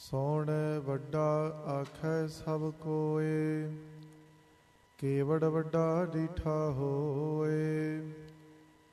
ਸੋਹਣ ਵੱਡਾ ਆਖੈ ਸਭ ਕੋਏ, ਕੇਵੜ ਵੱਡਾ ਡੀਠਾ ਹੋਏ।